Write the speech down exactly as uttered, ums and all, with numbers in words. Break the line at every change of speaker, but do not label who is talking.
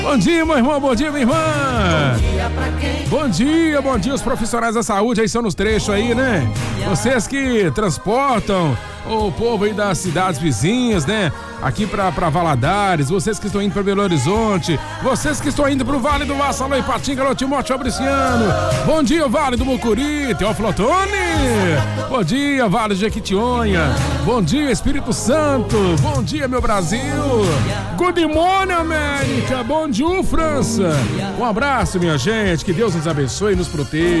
Bom dia, meu irmão, bom dia, minha irmã. Bom dia pra quem? Bom dia, bom dia, os profissionais da saúde aí são nos trechos aí, né? Vocês que transportam o povo aí das cidades vizinhas, né? Aqui pra, pra Valadares, vocês que estão indo pra Belo Horizonte, vocês que estão indo pro Vale do Aço, alô, Ipatinga, alô, Timóteo Fabriciano. Bom dia, Vale do Mucuri, Teófilo Otoni. Bom dia, Vale de Jequitinhonha. Bom dia, Espírito Santo. Bom dia, meu Brasil. Good morning, América. Bom dia, França. Um abraço, minha gente. Que Deus nos abençoe e nos proteja.